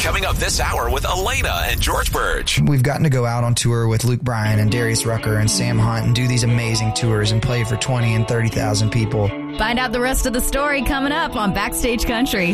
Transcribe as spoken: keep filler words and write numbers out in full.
Coming up this hour with Elena and George Burge. We've gotten to go out on tour with Luke Bryan and Darius Rucker and Sam Hunt and do these amazing tours and play for twenty and thirty thousand people. Find out the rest of the story coming up on Backstage Country.